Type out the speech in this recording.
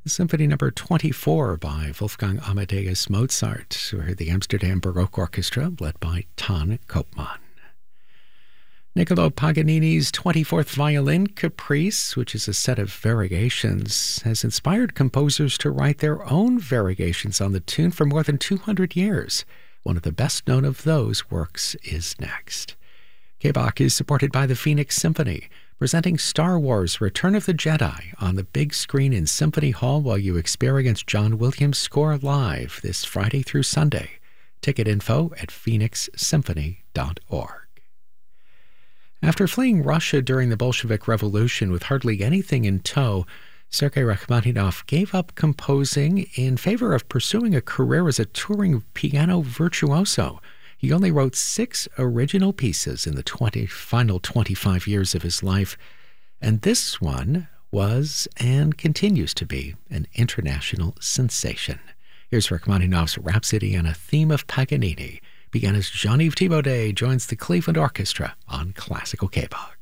Symphony number 24 by Wolfgang Amadeus Mozart, or the Amsterdam Baroque Orchestra, led by Ton Koopman. Niccolò Paganini's 24th Violin Caprice, which is a set of variations, has inspired composers to write their own variations on the tune for more than 200 years. One of the best known of those works is next. K-Bach is supported by the Phoenix Symphony, presenting Star Wars Return of the Jedi on the big screen in Symphony Hall while you experience John Williams' score live this Friday through Sunday. Ticket info at phoenixsymphony.org. After fleeing Russia during the Bolshevik Revolution with hardly anything in tow, Sergei Rachmaninoff gave up composing in favor of pursuing a career as a touring piano virtuoso. He only wrote 6 original pieces in the final 25 years of his life, and this one was and continues to be an international sensation. Here's Rachmaninoff's Rhapsody on a Theme of Paganini. Pianist Jean-Yves Thibaudet joins the Cleveland Orchestra on Classical K-Bach.